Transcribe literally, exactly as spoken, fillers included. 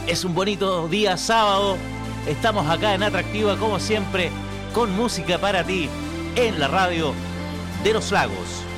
Es un bonito día sábado. Estamos acá en Atractiva, como siempre, con música para ti en la radio de los lagos.